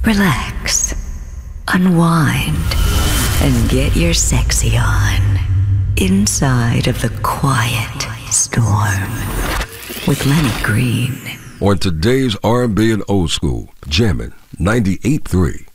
relax, unwind, and get your sexy on inside of the quiet storm with Lenny Green. On today's R&B and old school, jamming 98.3